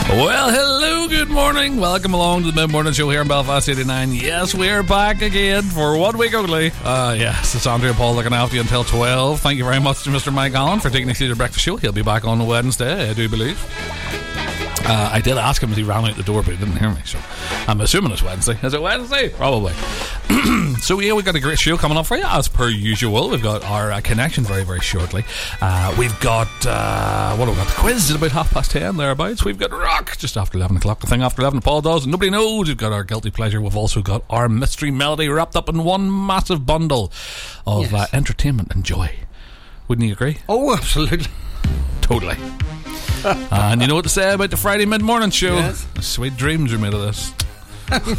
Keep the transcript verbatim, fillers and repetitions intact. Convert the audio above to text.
Well, hello, good morning. Welcome along to the mid-morning show here in Belfast eighty-nine. Yes, we're back again for one week only. Uh, yes, it's Andrea Paul looking after you until twelve. Thank you very much to Mister Mike Allen for taking us through the breakfast show. He'll be back on the Wednesday, I do believe. Uh, I did ask him as he ran out the door, but he didn't hear me, so I'm assuming it's Wednesday. Is it Wednesday? Probably. So yeah, we've got a great show coming up for you, as per usual. We've got our uh, connection very, very shortly. Uh, we've got, uh, what have we got? The quiz at about half past ten, thereabouts. We've got rock just after eleven o'clock. The thing after eleven, Paul does, and nobody knows. We've got our guilty pleasure. We've also got our mystery melody wrapped up in one massive bundle of yes. uh, entertainment and joy. Wouldn't you agree? Oh, absolutely. Totally. And you know what to say about the Friday mid-morning show? Yes. Sweet dreams are made of this.